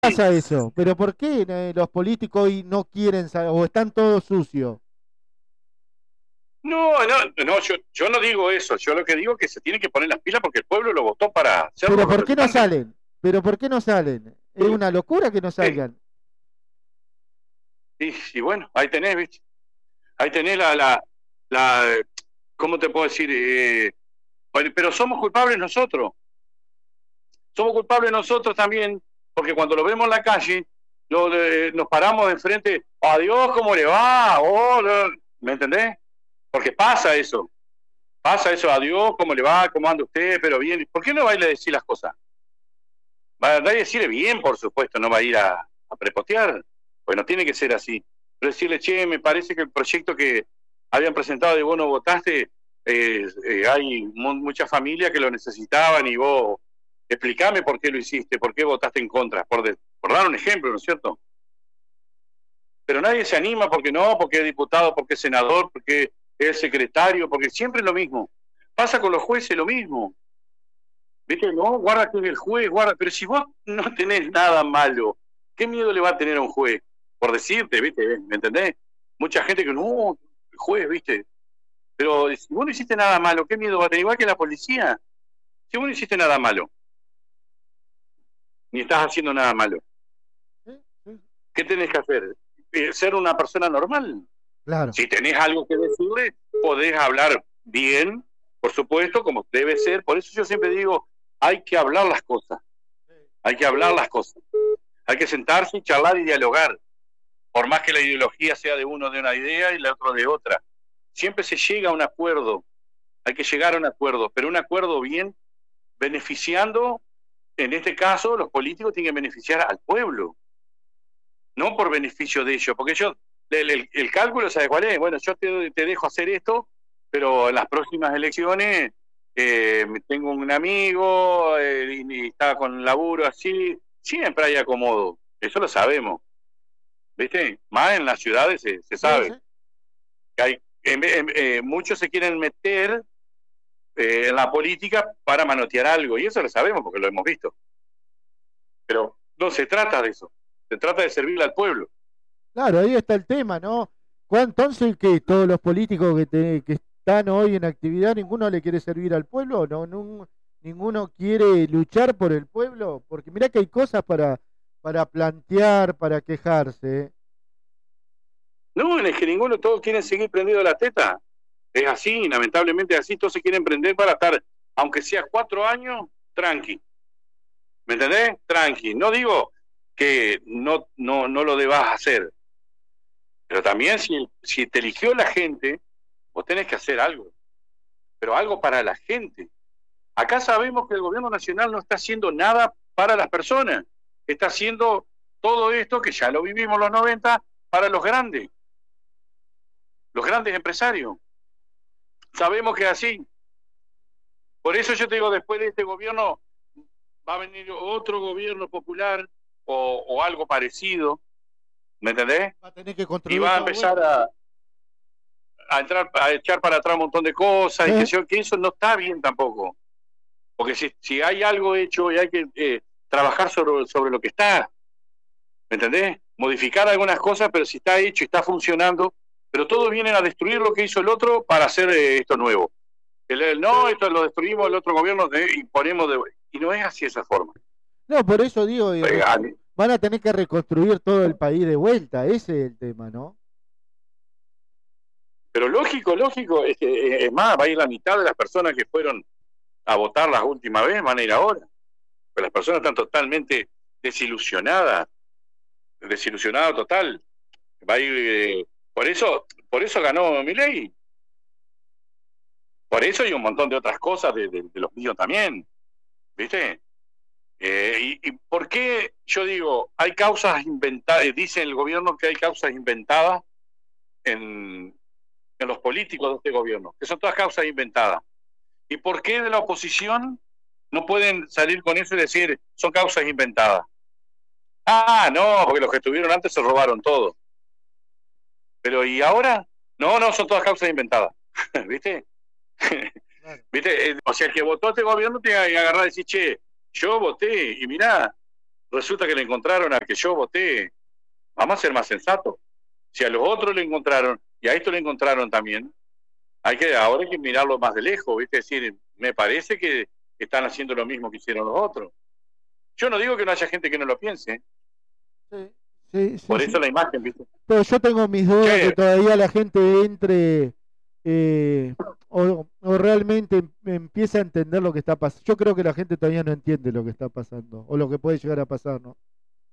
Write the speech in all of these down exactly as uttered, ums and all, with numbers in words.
pasa eso? ¿Pero por qué eh, los políticos hoy no quieren saber, o están todos sucios? No, no, no yo, yo no digo eso. Yo lo que digo es que se tiene que poner las pilas porque el pueblo lo votó para ser ¿Pero los por qué no representantes. salen? ¿Pero por qué no salen? Es Sí, una locura que no sí. salgan. Y, y bueno, ahí tenés, ¿viste? Ahí tenés la, la, la ¿cómo te puedo decir? Eh, pero somos culpables nosotros. Somos culpables nosotros también, porque cuando lo vemos en la calle, lo, eh, nos paramos de frente, adiós, ¿cómo le va? Oh, no. ¿Me entendés? Porque pasa eso. Pasa eso, adiós, ¿cómo le va? ¿Cómo anda usted? Pero bien. ¿Por qué no va a ir a decir las cosas? Va a decirle bien, por supuesto, no va a ir a, a prepotear. Pues no tiene que ser así. Pero decirle, che, me parece que el proyecto que habían presentado y vos no votaste, eh, eh, hay muchas familias que lo necesitaban y vos explícame por qué lo hiciste, por qué votaste en contra, por, de, por dar un ejemplo, ¿no es cierto? Pero nadie se anima porque no, porque es diputado, porque es senador, porque es secretario, porque siempre es lo mismo. Pasa con los jueces lo mismo. ¿Viste? No, guarda que el juez, guarda. Pero si vos no tenés nada malo, ¿qué miedo le va a tener a un juez? Por decirte, ¿viste? ¿Me entendés? Mucha gente que no, el juez, ¿viste? Pero si vos no hiciste nada malo, ¿qué miedo va a tener? Igual que la policía. Si vos no hiciste nada malo, ni estás haciendo nada malo, ¿qué tenés que hacer? Ser una persona normal. Claro. Si tenés algo que decirle, podés hablar bien, por supuesto, como debe ser. Por eso yo siempre digo, hay que hablar las cosas. Hay que hablar las cosas. Hay que sentarse y charlar y dialogar. Por más que la ideología sea de uno de una idea y la otra de otra. Siempre se llega a un acuerdo. Hay que llegar a un acuerdo, pero un acuerdo bien beneficiando, en este caso, los políticos tienen que beneficiar al pueblo. No por beneficio de ellos, porque yo, el, el, el cálculo, ¿sabes cuál es? Bueno, yo te, te dejo hacer esto, pero en las próximas elecciones eh, tengo un amigo eh, y, y está con laburo así, siempre hay acomodo, eso lo sabemos, ¿viste? Más en las ciudades se, se sabe. Sí, sí. Que hay, en, en, eh, muchos se quieren meter eh, en la política para manotear algo, y eso lo sabemos porque lo hemos visto. Pero no se trata de eso. Se trata de servirle al pueblo. Claro, ahí está el tema, ¿no? Entonces, ¿qué? ¿Todos los políticos que, te, que están hoy en actividad, ninguno le quiere servir al pueblo? ¿No? ¿No? ¿Ninguno quiere luchar por el pueblo? Porque mirá que hay cosas para, para plantear, para quejarse. No, es que ninguno, todos quieren seguir prendido la teta. Es así, lamentablemente así, todos se quieren prender para estar, aunque sea cuatro años, tranqui. ¿Me entendés? Tranqui. No digo que no, no, no lo debas hacer. Pero también si, si te eligió la gente, vos tenés que hacer algo. Pero algo para la gente. Acá sabemos que el gobierno nacional no está haciendo nada para las personas. Está haciendo todo esto, que ya lo vivimos en los noventa, para los grandes. Los grandes empresarios. Sabemos que es así. Por eso yo te digo, después de este gobierno va a venir otro gobierno popular o, o algo parecido, ¿me entendés? Va a tener que construir y va a empezar a, a entrar, a echar para atrás un montón de cosas, ¿Eh? y que, que eso no está bien tampoco. Porque si, si hay algo hecho y hay que eh, trabajar sobre, sobre lo que está, ¿me entendés? Modificar algunas cosas, pero si está hecho y está funcionando, pero todos vienen a destruir lo que hizo el otro para hacer eh, esto nuevo. El, el, no, esto lo destruimos el otro gobierno eh, y ponemos de... Y no es así esa forma. No, por eso digo, eh, van a tener que reconstruir todo el país de vuelta, ese es el tema, ¿no? Pero lógico, lógico, es que es más, va a ir la mitad de las personas que fueron a votar la última vez, van a ir ahora. Pero las personas están totalmente desilusionadas, desilusionadas total. Va a ir, eh, por eso, por eso ganó Milei. Por eso hay un montón de otras cosas de, de, de los míos también, ¿viste? Eh, y, ¿Y por qué yo digo, hay causas inventadas, dice el gobierno que hay causas inventadas en, en los políticos de este gobierno, que son todas causas inventadas? ¿Y por qué de la oposición no pueden salir con eso y decir, son causas inventadas? Ah, no, porque los que estuvieron antes se robaron todo. Pero ¿y ahora? No, no, son todas causas inventadas, ¿viste? Claro. ¿Viste? O sea, el que votó a este gobierno tiene que agarrar y decir, che, yo voté y mirá, resulta que le encontraron a que yo voté. Vamos a ser más sensatos. Si a los otros le encontraron, y a esto le encontraron también, hay que ahora hay que mirarlo más de lejos, ¿viste? Es decir, me parece que están haciendo lo mismo que hicieron los otros. Yo no digo que no haya gente que no lo piense. Sí, sí, sí, Por sí. eso la imagen, ¿viste? Pero yo tengo mis dudas Che. que todavía la gente entre eh, o, o realmente empieza a entender lo que está pasando. Yo creo que la gente todavía no entiende lo que está pasando o lo que puede llegar a pasar, ¿no?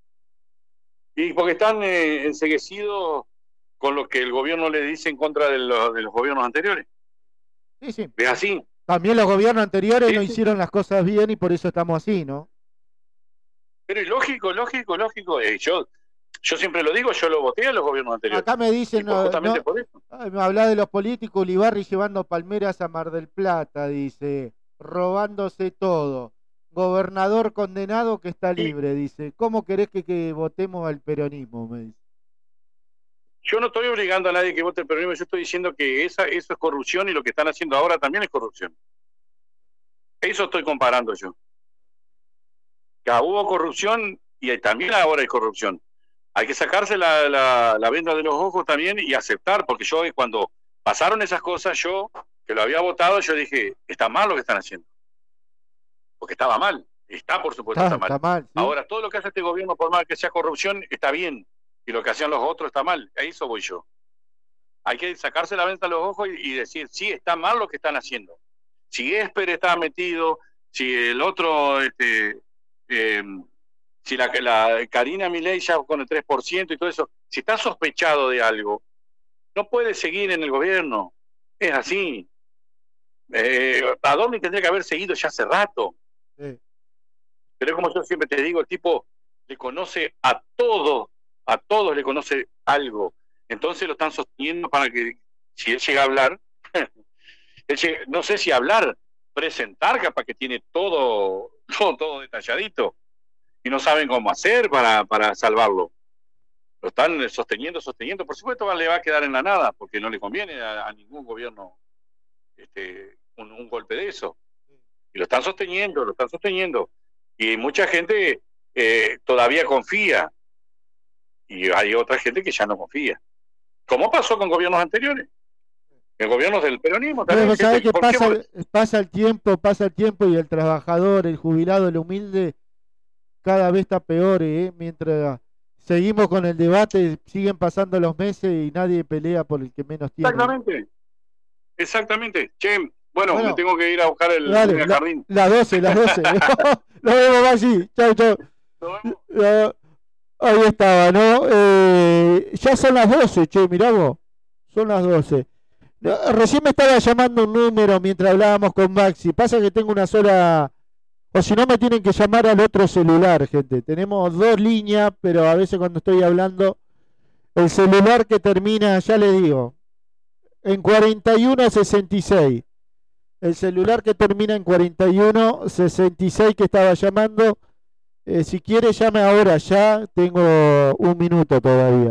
Y porque están eh, enseguecidos con lo que el gobierno le dice en contra de los, de los gobiernos anteriores. Sí, sí. Es así. También los gobiernos anteriores Sí, no sí. hicieron las cosas bien y por eso estamos así, ¿no? Pero es lógico, lógico, lógico. Eh, yo, yo siempre lo digo, yo lo voté a los gobiernos anteriores. Acá me Y dicen, fue no, justamente no, por eso. ay, me habla de los políticos, Ulibarri llevando palmeras a Mar del Plata, dice, robándose todo. Gobernador condenado que está Y libre, dice. ¿Cómo querés que, que votemos al peronismo? Me dice. yo no estoy obligando a nadie que vote el peronismo, yo estoy diciendo que esa, eso es corrupción y lo que están haciendo ahora también es corrupción. Eso estoy comparando yo. Que hubo corrupción y también ahora hay corrupción. Hay que sacarse la, la, la venda de los ojos también y aceptar, porque yo cuando pasaron esas cosas, yo que lo había votado, yo dije, está mal lo que están haciendo. Porque estaba mal. Está, por supuesto, Está, está mal. está mal, ¿sí? Ahora, todo lo que hace este gobierno, por más que sea corrupción, está bien. Y lo que hacían los otros está mal. A eso voy yo. Hay que sacarse la venta de los ojos y, y decir, sí, está mal lo que están haciendo. Si Esper está metido, si el otro, este, eh, si la, la Karina Milei ya con el tres por ciento y todo eso, si está sospechado de algo, no puede seguir en el gobierno. Es así. Eh, Adorni tendría que haber seguido ya hace rato. Sí. Pero es como yo siempre te digo, el tipo le conoce a todos, a todos le conoce algo. Entonces lo están sosteniendo para que, si él llega a hablar, él llega, no sé si hablar, presentar, capaz que tiene todo, todo, todo detalladito. Y no saben cómo hacer para, para salvarlo. Lo están sosteniendo, sosteniendo. Por supuesto le va a quedar en la nada, porque no le conviene a, a ningún gobierno este, un, un golpe de eso. Y lo están sosteniendo, lo están sosteniendo. Y mucha gente eh, todavía confía. Y hay otra gente que ya no confía. Como pasó con gobiernos anteriores. En gobiernos del peronismo también. Pero ¿sabés qué pasa? Qué? Pasa el tiempo, pasa el tiempo y el trabajador, el jubilado, el humilde, cada vez está peor, ¿eh? Mientras seguimos con el debate, siguen pasando los meses y nadie pelea por el que menos tiene. Exactamente. Exactamente. Che, bueno, Bueno, me tengo que ir a buscar el, dale, el la, jardín. Las doce, las doce. Nos vemos, Maxi. Chau, chau. Nos vemos. Uh, ahí estaba, ¿no? Eh, ya son las doce, che, mirá vos. Son las doce. No, recién me estaba llamando un número mientras hablábamos con Maxi. Pasa que tengo una sola... O si no me tienen que llamar al otro celular, gente. Tenemos dos líneas, pero a veces cuando estoy hablando... El celular que termina, ya le digo, en cuarenta y uno sesenta y seis. El celular que termina en cuarenta y uno sesenta y seis que estaba llamando... Eh, si quiere llame ahora, ya tengo un minuto todavía.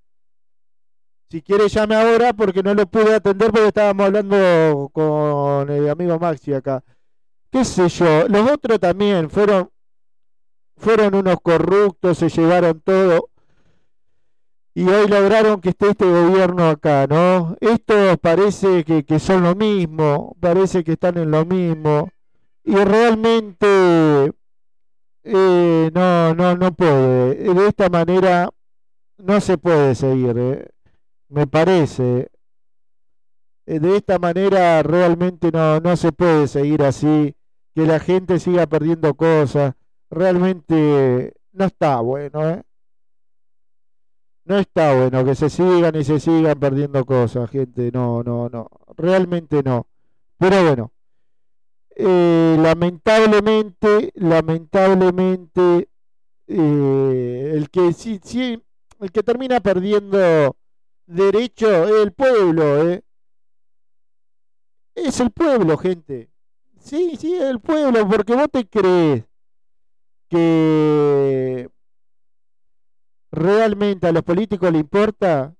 Si quiere llame ahora porque no lo pude atender porque estábamos hablando con el amigo Maxi acá. Qué sé yo, los otros también fueron, fueron unos corruptos, se llevaron todo y hoy lograron que esté este gobierno acá, ¿no? Estos parece que, que son lo mismo, parece que están en lo mismo y realmente... Eh, no, no, no puede. De esta manera no se puede seguir, eh. Me parece. Eh, de esta manera realmente no, no se puede seguir así, que la gente siga perdiendo cosas. Realmente no está bueno, ¿eh? No está bueno que se sigan y se sigan perdiendo cosas, gente. No, no, no. Realmente no. Pero bueno. Eh, lamentablemente, lamentablemente, eh, el que sí, sí, el que termina perdiendo derecho es el pueblo, ¿eh? Es el pueblo, gente. Sí, sí, es el pueblo, porque vos te crees que realmente a los políticos les importa,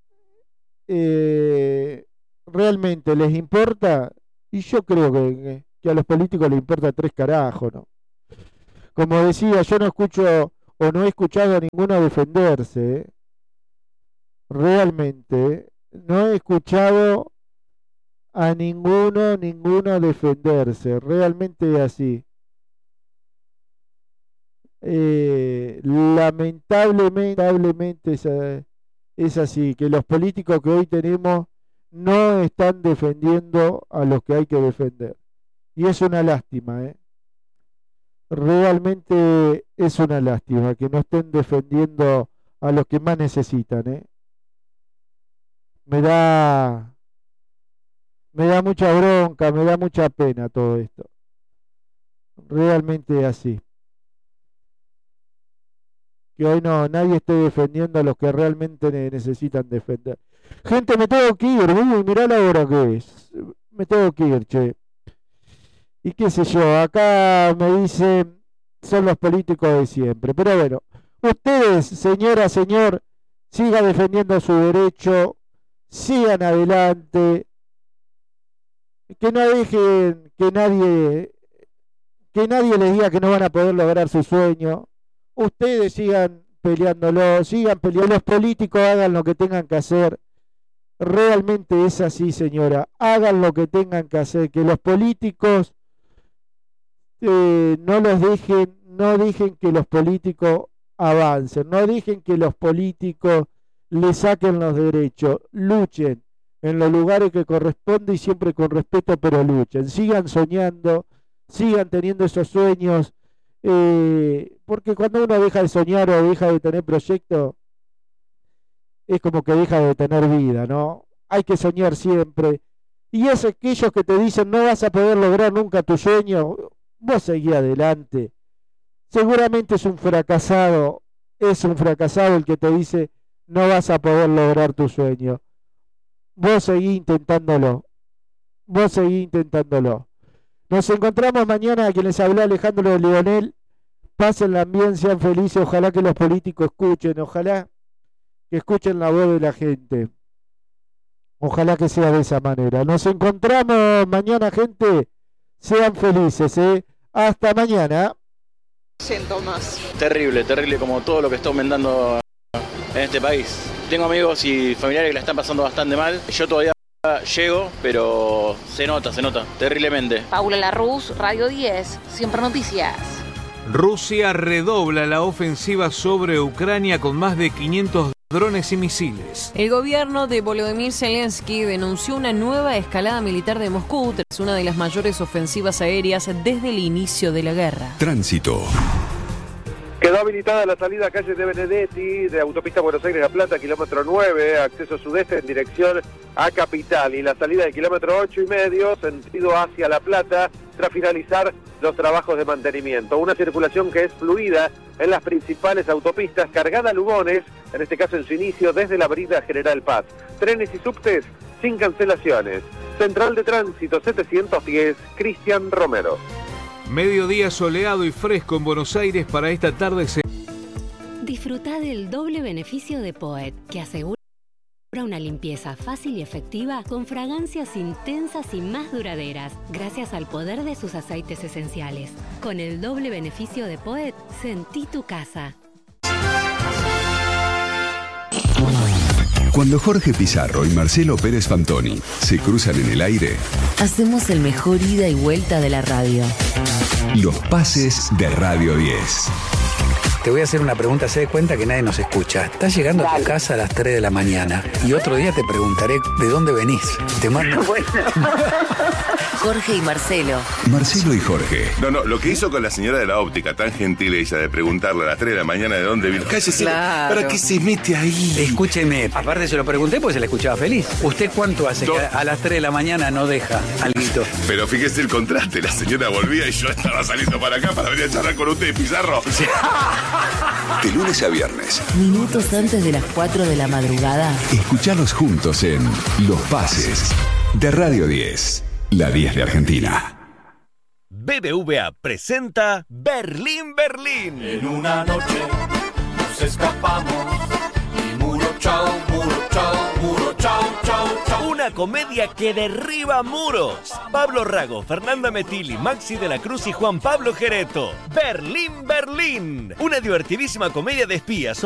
eh, realmente les importa, y yo creo que, que que a los políticos les importa tres carajos, ¿no? como decía, yo no escucho o no he escuchado a ninguno defenderse, ¿eh? Realmente, no he escuchado a ninguno, ninguno defenderse, realmente así. Eh, lamentablemente, lamentablemente es, es así, que los políticos que hoy tenemos no están defendiendo a los que hay que defender. Y es una lástima, ¿eh? Realmente es una lástima que no estén defendiendo a los que más necesitan, ¿eh? Me da, me da mucha bronca, me da mucha pena todo esto. Realmente así. Que hoy no, nadie esté defendiendo a los que realmente necesitan defender. Gente, me tengo que ir, uy, mirá la hora que es. Me tengo que ir, che. Y qué sé yo, acá me dicen, son los políticos de siempre. Pero bueno, ustedes, señora, señor, sigan defendiendo su derecho, sigan adelante, que no dejen que nadie, que nadie les diga que no van a poder lograr su sueño. Ustedes sigan peleándolo, sigan peleando, los políticos hagan lo que tengan que hacer. Realmente es así, señora, hagan lo que tengan que hacer, que los políticos eh, no los dejen, no dejen que los políticos avancen, no dejen que los políticos le saquen los derechos, luchen en los lugares que corresponde y siempre con respeto, pero luchen, sigan soñando, sigan teniendo esos sueños, eh, porque cuando uno deja de soñar o deja de tener proyectos, es como que deja de tener vida, ¿no? Hay que soñar siempre. Y es aquellos que te dicen no vas a poder lograr nunca tu sueño, vos seguí adelante. Seguramente es un fracasado, es un fracasado el que te dice no vas a poder lograr tu sueño. Vos seguí intentándolo, vos seguí intentándolo. Nos encontramos mañana, a quien les habló Alejandro de Leonel. Pásenla bien, sean felices, ojalá que los políticos escuchen, ojalá que escuchen la voz de la gente. Ojalá que sea de esa manera. Nos encontramos mañana, gente. Sean felices, ¿eh? Hasta mañana. Síntomas. Terrible, terrible como todo lo que está aumentando en este país. Tengo amigos y familiares que la están pasando bastante mal. Yo todavía llego, pero se nota, se nota, terriblemente. Paula Larruz, Radio diez, Siempre Noticias. Rusia redobla la ofensiva sobre Ucrania con más de quinientos drones y misiles. El gobierno de Volodymyr Zelensky denunció una nueva escalada militar de Moscú tras una de las mayores ofensivas aéreas desde el inicio de la guerra. Tránsito. Quedó habilitada la salida a calle de Benedetti, de autopista Buenos Aires-La Plata, kilómetro nueve, acceso sudeste en dirección a Capital, y la salida del kilómetro ocho y medio, sentido hacia La Plata, tras finalizar los trabajos de mantenimiento. Una circulación que es fluida en las principales autopistas, cargada a Lugones, en este caso en su inicio desde la avenida General Paz. Trenes y subtes sin cancelaciones. Central de Tránsito setecientos diez, Cristian Romero. Mediodía soleado y fresco en Buenos Aires para esta tarde. Se... Disfruta del doble beneficio de Poet, que asegura una limpieza fácil y efectiva con fragancias intensas y más duraderas, gracias al poder de sus aceites esenciales. Con el doble beneficio de Poet, sentí tu casa. Cuando Jorge Pizarro y Marcelo Pérez Fantoni se cruzan en el aire, hacemos el mejor ida y vuelta de la radio. Los pases de Radio diez. Te voy a hacer una pregunta, se dé cuenta que nadie nos escucha. Estás llegando Dale. a tu casa a las tres de la mañana y otro día te preguntaré de dónde venís. Te mando... Bueno. Jorge y Marcelo. Marcelo y Jorge. No, no, lo que hizo con la señora de la óptica, tan gentil ella, de preguntarle a las tres de la mañana de dónde vino. Cállese, claro. ¿Para qué se mete ahí? Escúcheme, aparte se lo pregunté porque se la escuchaba feliz. ¿Usted cuánto hace no. que a las tres de la mañana no deja alguito? Pero fíjese el contraste, la señora volvía y yo estaba saliendo para acá para venir a charlar con usted, Pizarro. Sí. De lunes a viernes, minutos antes de las cuatro de la madrugada, escuchalos juntos en Los Pases de Radio diez, la diez de Argentina. B B V A presenta Berlín, Berlín. En una noche nos escapamos y muro chao, muro chao, muro chao, chao, chao. Una comedia que derriba muros. Pablo Rago, Fernanda Metilli, Maxi de la Cruz y Juan Pablo Gereto. Berlín, Berlín. Una divertidísima comedia de espías